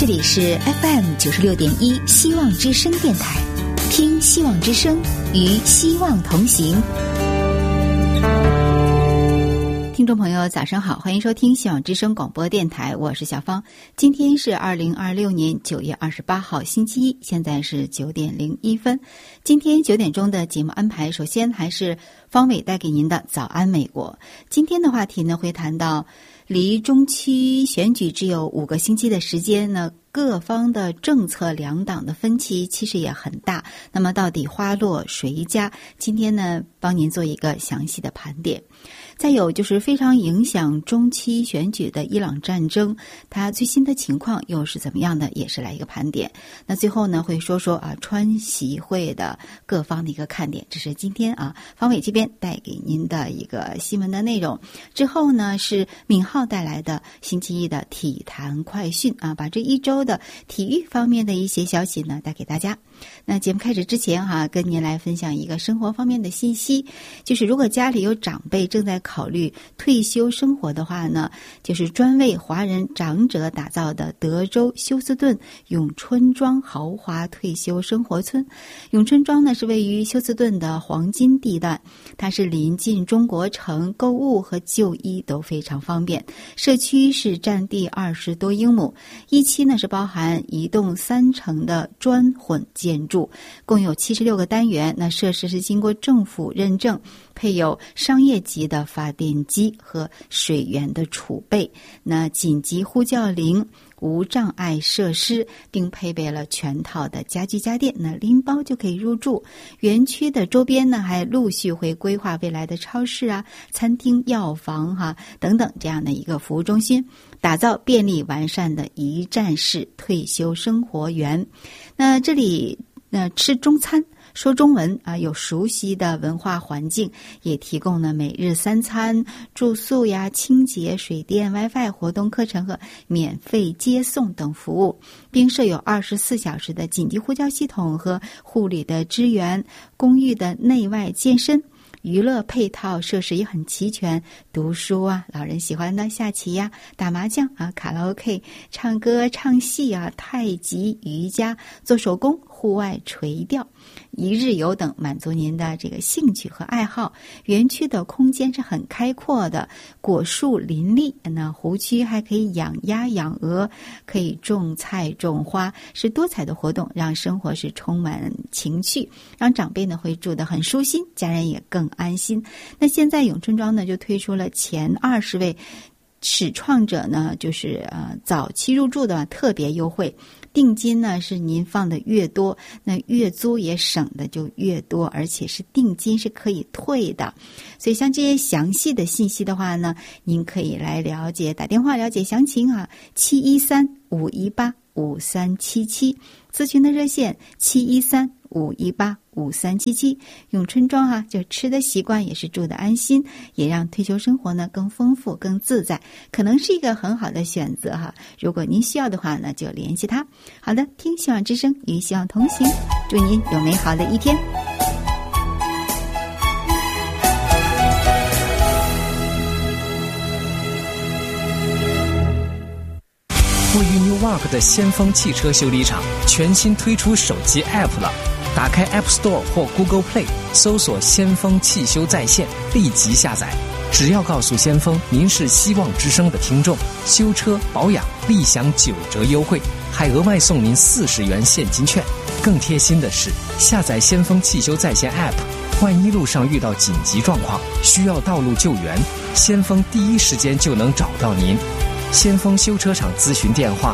里是 FM 96.1希望之声电台，听希望之声，与希望同行。听众朋友早上好，欢迎收听希望之声广播电台，我是小芳。今天是2026年9月28号星期一，现在是9点01分。今天9点钟的节目安排，首先还是方伟带给您的早安美国。今天的话题呢，会谈到离中期选举只有5个星期的时间呢，各方的政策两党的分歧其实也很大，那么到底花落谁家？今天呢，帮您做一个详细的盘点。再有就是非常影响中期选举的伊朗战争，它最新的情况又是怎么样的，也是来一个盘点。那最后呢，会说说川习会的各方的一个看点，这是今天方伟这边带给您的一个新闻的内容。之后呢，是敏浩带来的星期一的体坛快讯把这一周的体育方面的一些消息呢带给大家。那节目开始之前跟您来分享一个生活方面的信息，就是如果家里有长辈正在考虑退休生活的话呢，就是专为华人长者打造的德州休斯顿永春庄豪华退休生活村。永春庄呢是位于休斯顿的黄金地段，它是临近中国城，购物和就医都非常方便。社区是占地20多英亩，一期呢是包含一栋3层的砖混建筑，共有76个单元。那设施是经过政府认证，配有商业级的发电机和水源的储备，那紧急呼叫铃、无障碍设施，并配备了全套的家具家电，那拎包就可以入住。园区的周边呢，还陆续会规划未来的超市餐厅、药房等等这样的一个服务中心，打造便利完善的一站式退休生活园。那这里吃中餐，说中文有熟悉的文化环境，也提供了每日3餐、住宿清洁、水电、WiFi、活动课程和免费接送等服务，并设有24小时的紧急呼叫系统和护理的支援，公寓的内外健身娱乐配套设施也很齐全，读书老人喜欢的下棋打麻将卡拉 OK、唱歌唱戏太极、瑜伽、做手工、户外垂钓、一日游等，满足您的这个兴趣和爱好。园区的空间是很开阔的，果树林立，那湖区还可以养鸭养鹅，可以种菜种花，是多彩的活动，让生活是充满情趣，让长辈呢会住得很舒心，家人也更安心。那现在永春庄呢就推出了前20位始创者呢，就是早期入住的特别优惠，定金呢是您放的越多，那月租也省的就越多，而且是定金是可以退的。所以像这些详细的信息的话呢，您可以来了解，打电话了解详情713-518-5377，咨询的热线713-518-5377。永春庄就吃的习惯，也是住的安心，也让退休生活呢更丰富更自在，可能是一个很好的选择如果您需要的话呢，就联系他。好的，听希望之声，与希望同行，祝您有美好的一天。 位于 Newark 的先锋汽车修理厂全新推出手机 App 了，打开 App Store 或 Google Play， 搜索先锋汽修在线，立即下载。只要告诉先锋您是希望之声的听众，修车保养立享9折优惠，还额外送您40元现金券。更贴心的是，下载先锋汽修在线 App， 万一路上遇到紧急状况需要道路救援，先锋第一时间就能找到您。先锋修车厂咨询电话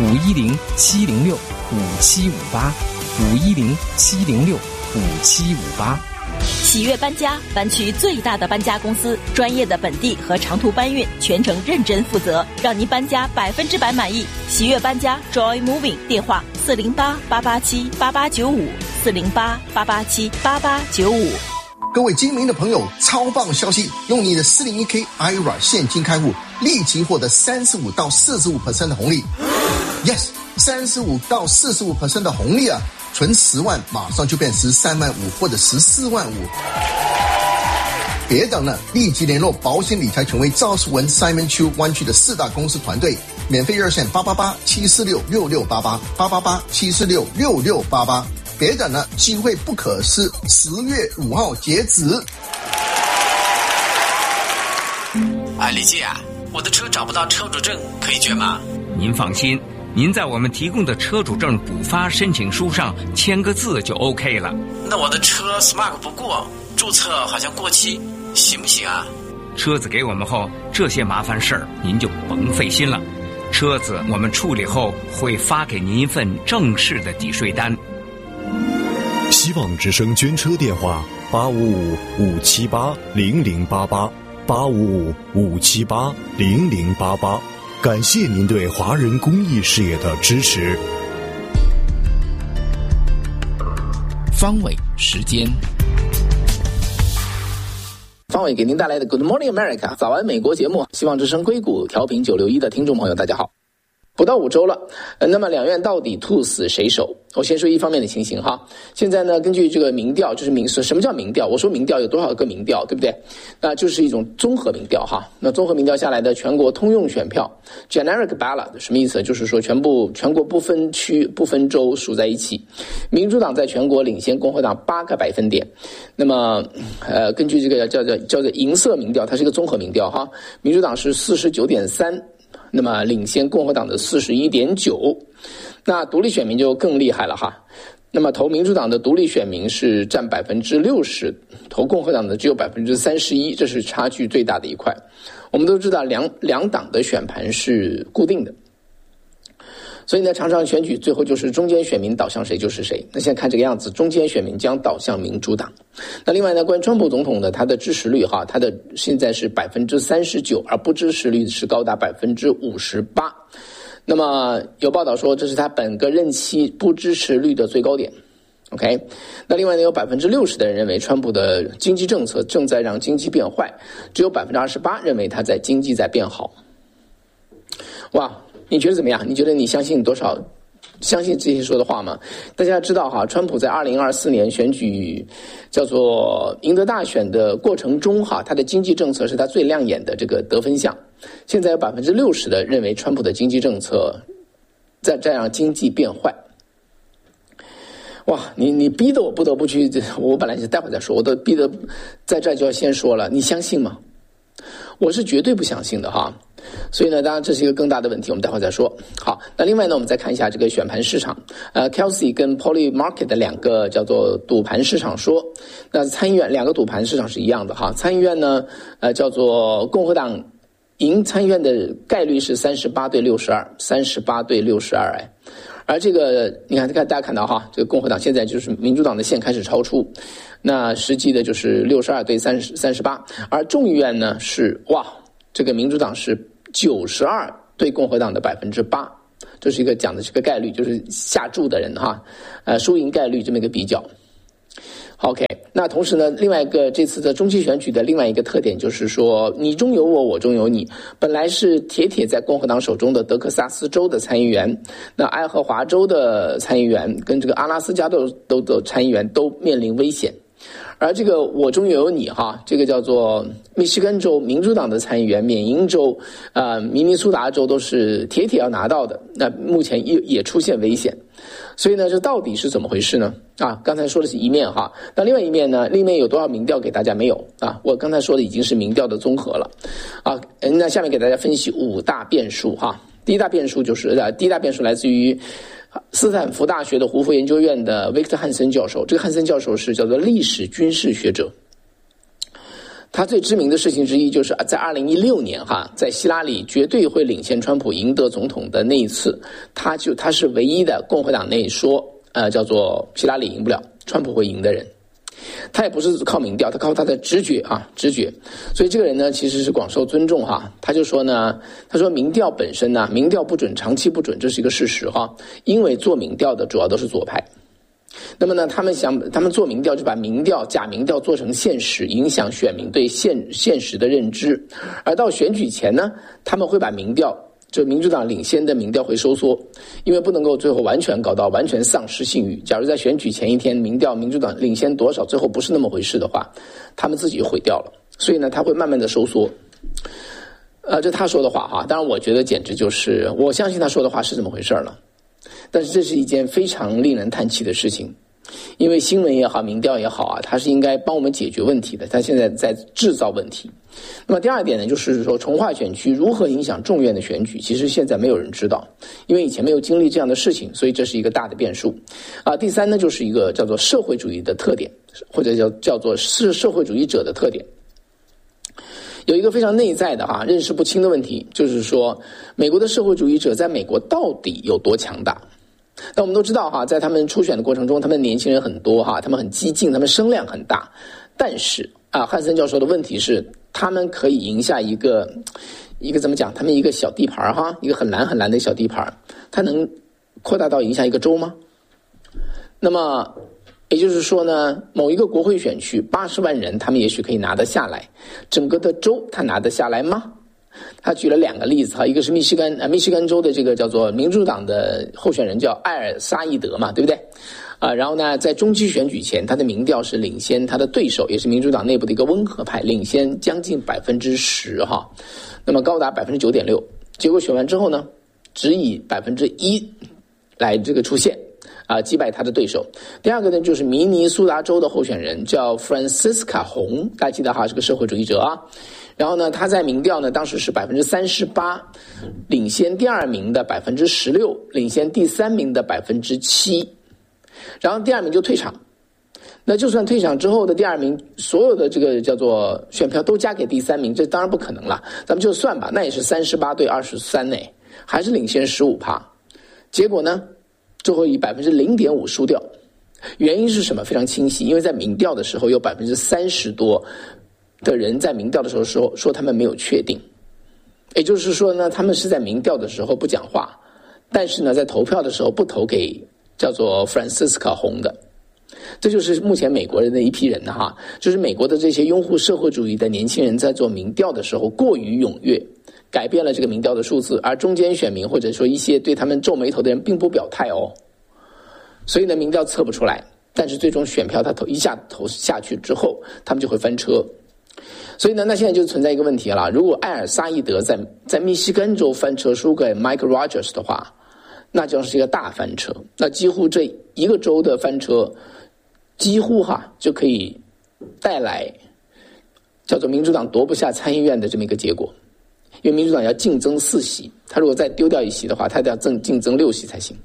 510-706-5758，510-706-5758。 喜悦搬家，湾区最大的搬家公司，专业的本地和长途搬运，全程认真负责，让您搬家100%满意。喜悦搬家 Joy Moving， 电话408-887-8895，408-887-8895。 各位精明的朋友，超棒消息！用你的 401k IRA 现金开户，立即获得35到45% 的红利。Yes， 35到45% 的红利存10万马上就变13万5或者14万5。别等了，立即联络保险理财权威赵世文 Simon Chu 湾区的4大公司团队免费热线888-746-6688，888-746-6688。别等了，机会不可失，10月5号截止。 李记啊，我的车找不到车主证，可以捐吗？您放心，您在我们提供的车主证补发申请书上签个字就 OK 了。那我的车 Smart 不过，注册好像过期，行不行啊？车子给我们后，这些麻烦事儿您就甭费心了。车子我们处理后会发给您一份正式的抵税单。 希望之声捐车电话855-578-0088，855-578-0088。感谢您对华人公益事业的支持。 方伟时间。 方伟给您带来的 Good Morning America 早安美国节目，希望之声硅谷调频961的听众朋友大家好。不到5周了，那么两院到底兔死谁手？我先说一方面的情形哈。现在呢，根据这个民调，就是什么叫民调？我说民调有多少个民调，对不对？那就是一种综合民调哈。那综合民调下来的全国通用选票 （generic ballot） 什么意思？就是说全国不分区、不分州数在一起。民主党在全国领先共和党8个百分点。那么根据这个叫做银色民调，它是一个综合民调哈。民主党是49.3%。那么领先共和党的41.9%，那独立选民就更厉害了哈。那么投民主党的独立选民是占60%，投共和党的只有31%，这是差距最大的一块。我们都知道两党的选盘是固定的，所以呢，常常选举最后就是中间选民导向谁就是谁。那现在看这个样子，中间选民将导向民主党。那另外呢，关于川普总统的他的支持率哈，他的现在是39%，而不支持率是高达58%。那么有报道说，这是他本个任期不支持率的最高点。OK， 那另外呢，有60%的人认为川普的经济政策正在让经济变坏，只有28%认为他在经济在变好。哇！你觉得怎么样？你觉得你相信多少？相信这些说的话吗？大家知道哈，川普在2024年选举叫做赢得大选的过程中哈，他的经济政策是他最亮眼的这个得分项。现在有60%的认为川普的经济政策在让经济变坏。哇，你逼得我不得不去，我本来是待会再说，我都逼得在这就要先说了，你相信吗？我是绝对不相信的哈。所以呢，当然这是一个更大的问题，我们待会儿再说。好，那另外呢，我们再看一下这个选盘市场。Kelsey 跟 Polymarket 的两个叫做赌盘市场说，那参议院两个赌盘市场是一样的哈。参议院呢，叫做共和党赢参议院的概率是38-62，38-62哎。而这个你看大家看到哈，这个共和党现在就是民主党的线开始超出，那实际的就是62-38，而众议院呢是这个民主党是92对共和党的8%，这是一个讲的这个概率，就是下注的人哈，输赢概率这么一个比较。OK， 那同时呢，另外一个这次的中期选举的另外一个特点就是说，你中有我，我中有你。本来是铁在共和党手中的德克萨斯州的参议员，那爱荷华州的参议员跟这个阿拉斯加的参议员都面临危险。而这个我中有你哈，这个叫做密西根州民主党的参议员，缅因州、明尼苏达州都是铁要拿到的，那目前也出现危险。所以呢，这到底是怎么回事呢？刚才说的是一面哈，那另外一面呢？另一面有多少民调给大家没有啊？我刚才说的已经是民调的综合了啊。那下面给大家分析5大变数哈。第一大变数来自于斯坦福大学的胡佛研究院的维克特·汉森教授，这个汉森教授是叫做历史军事学者。他最知名的事情之一就是在2016年哈，在希拉里绝对会领先川普赢得总统的那一次，他是唯一的共和党内说叫做希拉里赢不了，川普会赢的人。他也不是靠民调，他靠他的直觉。所以这个人呢，其实是广受尊重哈。他就说呢，他说民调本身呢，民调不准，长期不准，这是一个事实哈。因为做民调的主要都是左派。那么呢，他们做民调就把假民调做成现实，影响选民对现实的认知。而到选举前呢，他们会把民调，就民主党领先的民调会收缩，因为不能够最后完全搞到完全丧失信誉。假如在选举前一天民主党领先多少，最后不是那么回事的话，他们自己就毁掉了。所以呢，他会慢慢的收缩。 这他说的话哈，当然我觉得简直就是我相信他说的话是这么回事了，但是这是一件非常令人叹气的事情，因为新闻也好，民调也好啊，它是应该帮我们解决问题的，它现在在制造问题。那么第二点呢，就是说重划选区如何影响众院的选举，其实现在没有人知道，因为以前没有经历这样的事情，所以这是一个大的变数第三呢，就是一个叫做社会主义的特点，或者叫做社会主义者的特点。有一个非常内在的认识不清的问题，就是说美国的社会主义者在美国到底有多强大。那我们都知道在他们初选的过程中，他们年轻人很多他们很激进，他们声量很大，但是汉森教授的问题是，他们可以赢下一个怎么讲，他们一个小地盘一个很蓝很蓝的小地盘，他能扩大到赢下一个州吗？那么也就是说呢，某一个国会选区80万人，他们也许可以拿得下来，整个的州他拿得下来吗？他举了2个例子一个是密西根州的这个叫做民主党的候选人叫艾尔沙伊德嘛，对不对？然后呢，在中期选举前，他的民调是领先他的对手，也是民主党内部的一个温和派，领先将近10%那么高达9.6%。结果选完之后呢，只以1%来这个出现击败他的对手。第二个呢，就是明尼苏达州的候选人叫 Francisca 洪，大家记得是个社会主义者然后呢，他在民调呢当时是38%，领先第2名的16%，领先第3名的7%，然后第2名就退场。那就算退场之后的第2名，所有的这个叫做选票都加给第3名，这当然不可能了。咱们就算吧，那也是38对23内，还是领先15%。结果呢，最后以0.5%输掉。原因是什么？非常清晰，因为在民调的时候有30%多的人在民调的时候说他们没有确定，也就是说呢，他们是在民调的时候不讲话，但是呢，在投票的时候不投给叫做 Francisca 洪的。这就是目前美国人的一批人就是美国的这些拥护社会主义的年轻人在做民调的时候过于踊跃，改变了这个民调的数字，而中间选民或者说一些对他们皱眉头的人并不表态所以呢，民调测不出来，但是最终选票他一下投下去之后，他们就会翻车。所以呢，那现在就存在一个问题了，如果艾尔沙伊德在密西根州翻车输给 Mike Rogers 的话，那将是一个大翻车，那几乎这一个州的翻车几乎就可以带来叫做民主党夺不下参议院的这么一个结果，因为民主党要竞争4席，他如果再丢掉1席的话，他要竞争6席才行。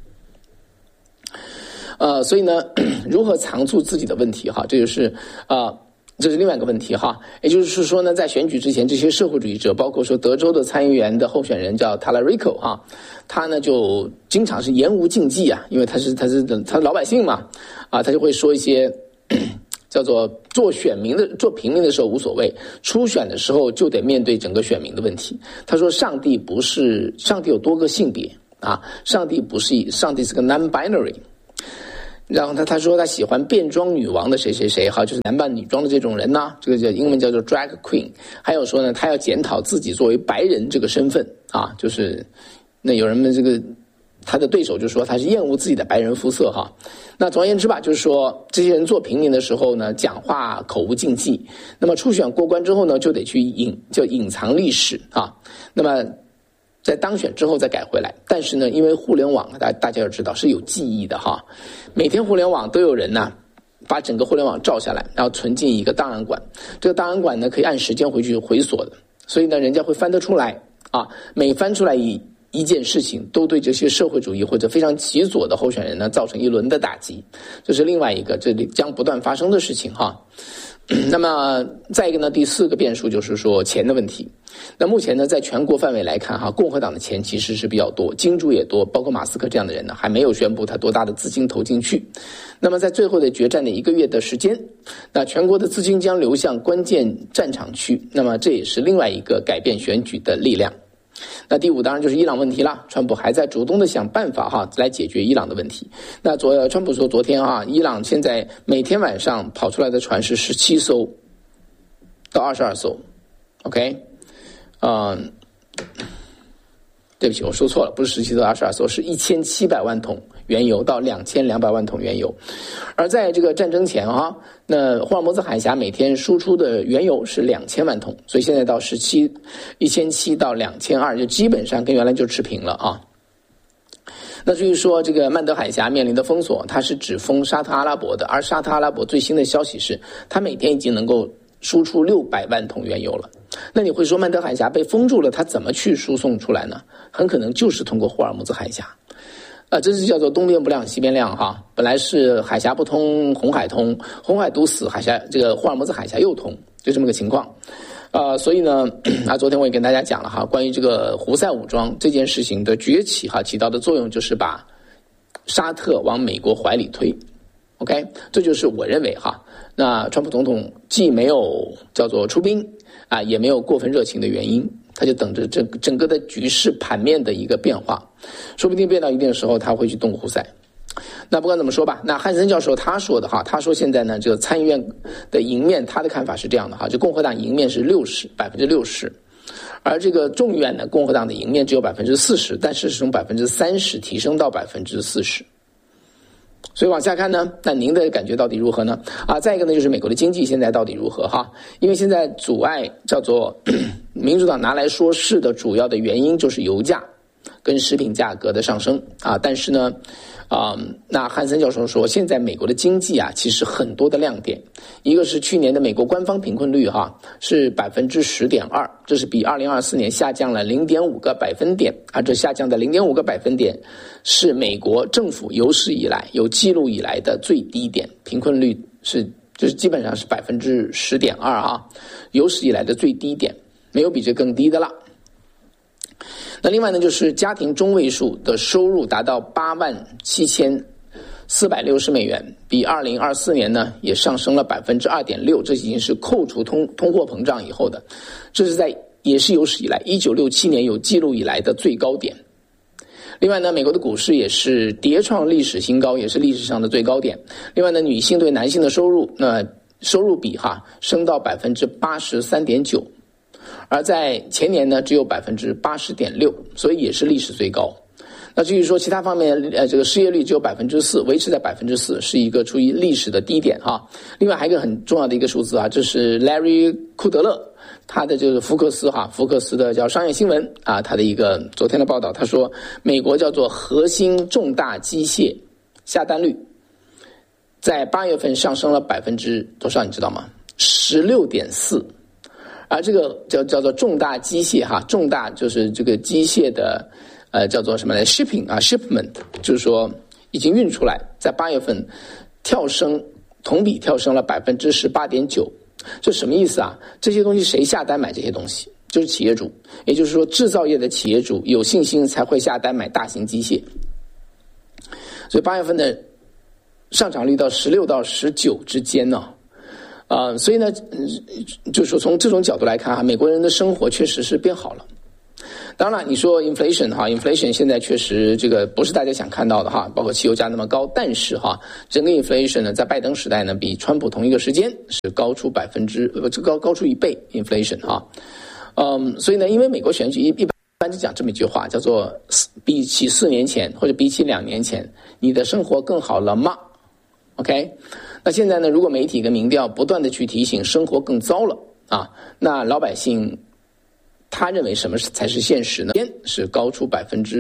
所以呢，如何藏住自己的问题这就是这是另外一个问题也就是说呢，在选举之前，这些社会主义者，包括说德州的参议员的候选人叫 Talarico 他呢就经常是言无禁忌因为他是老百姓嘛他就会说一些叫做做平民的时候无所谓，初选的时候就得面对整个选民的问题。他说上帝有多个性别上帝是个 non-binary。然后他说他喜欢变装女王的谁就是男扮女装的这种人这个叫英文叫做 drag queen。还有说呢，他要检讨自己作为白人这个身份就是那有人们这个他的对手就说他是厌恶自己的白人肤色那总而言之吧，就是说这些人做平民的时候呢，讲话口无禁忌，那么初选过关之后呢，就得去隐藏历史那么在当选之后再改回来。但是呢，因为互联网大家要知道是有记忆的每天互联网都有人把整个互联网照下来，然后存进一个档案馆，这个档案馆呢可以按时间回去回锁的，所以呢人家会翻得出来每翻出来一件事情都对这些社会主义或者非常极左的候选人呢造成一轮的打击，这是另外一个这里将不断发生的事情那么再一个呢，第4个变数就是说钱的问题。那目前呢，在全国范围来看共和党的钱其实是比较多，金主也多，包括马斯克这样的人呢，还没有宣布他多大的资金投进去。那么在最后的决战的1个月的时间，那全国的资金将流向关键战场区，那么这也是另外一个改变选举的力量。那第5当然就是伊朗问题啦，川普还在主动的想办法来解决伊朗的问题。那川普说昨天伊朗现在每天晚上跑出来的船是17艘到22艘 OK 对不起，我说错了，不是17艘、22艘，是1700万桶原油到2200万桶原油。而在这个战争前啊，那霍尔木兹海峡每天输出的原油是2000万桶，所以现在到1700到2200，就基本上跟原来就持平了啊。那至于说这个曼德海峡面临的封锁，它是只封沙特阿拉伯的，而沙特阿拉伯最新的消息是，它每天已经能够输出600万桶原油了。那你会说曼德海峡被封住了，它怎么去输送出来呢？很可能就是通过霍尔木兹海峡。这是叫做东边不亮西边亮哈。本来是海峡不通，红海通，红海堵死，海峡这个霍尔木兹海峡又通，就这么个情况。所以呢，昨天我也跟大家讲了哈，关于这个胡塞武装这件事情的崛起哈，起到的作用就是把沙特往美国怀里推。OK， 这就是我认为哈，那川普总统既没有叫做出兵也没有过分热情的原因，他就等着整个的局势盘面的一个变化，说不定变到一定的时候他会去动胡塞。那不管怎么说吧，那汉森教授他说的哈，他说现在呢这个参议院的赢面，他的看法是这样的哈，就共和党赢面是60%，而这个众议院呢，共和党的赢面只有40%，但是是从30%提升到40%。所以往下看呢，那您的感觉到底如何呢？再一个呢，就是美国的经济现在到底如何哈？因为现在阻碍叫做民主党拿来说事的主要的原因就是油价跟食品价格的上升但是呢那汉森教授说，现在美国的经济其实很多的亮点，一个是去年的美国官方贫困率是 10.2%， 这是比2024年下降了 0.5 个百分点这下降的 0.5 个百分点是美国政府有史以来有记录以来的最低点，贫困率就是基本上是 10.2% 有史以来的最低点，没有比这更低的了。那另外呢，就是家庭中位数的收入达到87,460美元，比2024年呢也上升了 2.6%， 这已经是扣除通货膨胀以后的，这是也是有史以来1967年有记录以来的最高点。另外呢，美国的股市也是跌创历史新高，也是历史上的最高点。另外呢，女性对男性的收入比升到 83.9%。而在前年呢只有 80.6%， 所以也是历史最高。那至于说其他方面这个失业率只有 4%， 维持在 4%， 是一个处于历史的低点另外还有一个很重要的一个数字这是 Larry 库德勒他的就是福克斯的叫商业新闻他的一个昨天的报道，他说美国叫做核心重大机械下单率在8月份上升了多少你知道吗？ 16.4%。而这个叫做重大机械重大就是这个机械的叫做什么呢 shipment， 就是说已经运出来，在8月份同比跳升了 18.9%。 这什么意思这些东西谁下单买这些东西？就是企业主，也就是说制造业的企业主有信心才会下单买大型机械。所以8月份的上涨率到16到19之间呢所以呢就是说从这种角度来看美国人的生活确实是变好了。当然你说 inflation 现在确实这个不是大家想看到的包括汽油价那么高，但是整个 inflation 呢在拜登时代呢比川普同一个时间是高出高出1倍 inflation 所以呢因为美国选举一般就讲这么一句话，叫做比起4年前或者比起2年前你的生活更好了吗？ OK， 那现在呢如果媒体跟民调不断的去提醒生活更糟了那老百姓他认为什么才是现实呢？是高出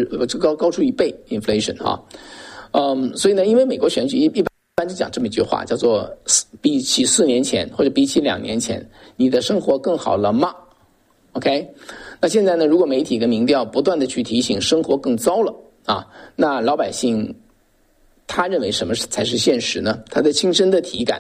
1倍 inflation 所以呢因为美国选举一般就讲这么一句话，叫做比起4年前或者比起2年前你的生活更好了吗？ OK， 那现在呢如果媒体跟民调不断的去提醒生活更糟了那老百姓他认为什么才是现实呢？他的亲身的体感